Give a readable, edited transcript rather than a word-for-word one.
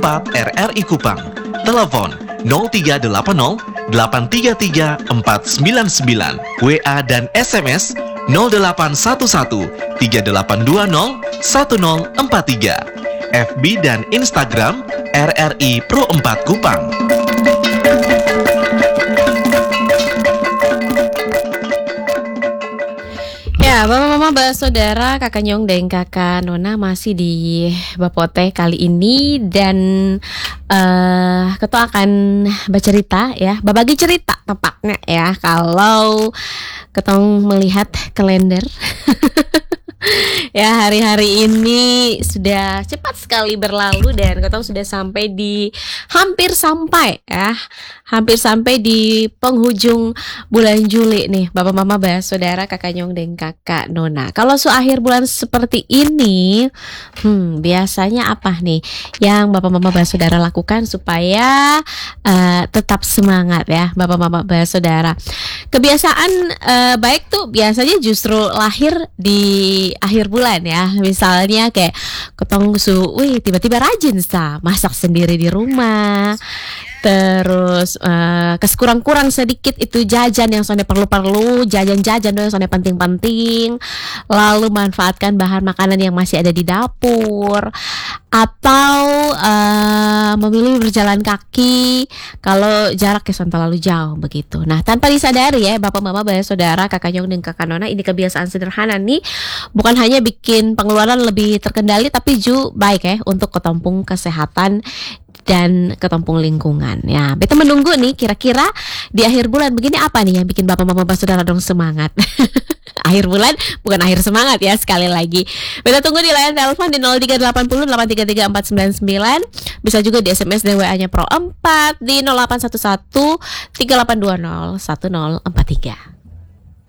4 RRI Kupang. Telepon 0380 833 499. WA dan SMS 0811 3820 1043. FB dan Instagram RRI Pro 4 Kupang. Ya, Bapak Mama, Mbak Saudara, Kakak Nyong dan Kakak Nona masih di Bapote kali ini. Dan Ketua akan bercerita ya, berbagi cerita tepatnya ya. Kalau ketong melihat kalender ya, hari-hari ini sudah cepat sekali berlalu dan ketong sudah sampai di hampir sampai di penghujung bulan Juli nih, Bapak Mama, Mbak Saudara, Kakak Nyong dan Kakak Nona. Kalau akhir bulan seperti ini, biasanya apa nih yang Bapak Mama, Mbak Saudara lakukan supaya tetap semangat ya, Bapak Mama, Mbak Saudara? Kebiasaan baik tuh biasanya justru lahir di akhir bulan ya. Misalnya kayak ketong tiba-tiba rajin masak sendiri di rumah. Terus kurang sedikit itu jajan yang soalnya perlu-perlu, jajan-jajan yang soalnya penting-penting. Lalu manfaatkan bahan makanan yang masih ada di dapur. Atau memilih berjalan kaki kalau jaraknya terlalu jauh begitu. Nah, tanpa disadari ya, Bapak Mama, Mbak Saudara, Kakak Nyong dan Kakak Nona, ini kebiasaan sederhana nih bukan hanya bikin pengeluaran lebih terkendali, tapi juga baik ya untuk ketompung kesehatan dan ketompung lingkungan. Ya, beta menunggu nih kira-kira di akhir bulan begini apa nih yang bikin Bapak Mama, Mbak Saudara dong semangat. Akhir bulan bukan akhir semangat ya, sekali lagi. Beta tunggu di layar telepon di 0380 833 499. Bisa juga di SMS dan WA-nya Pro 4 di 0811 3820 1043.